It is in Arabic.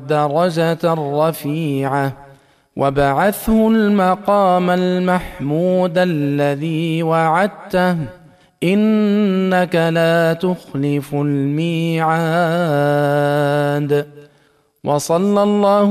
الدرجة الرفيعة وابعثه المقام المحمود الذي وعدته إنك لا تخلف الميعاد. وصلى الله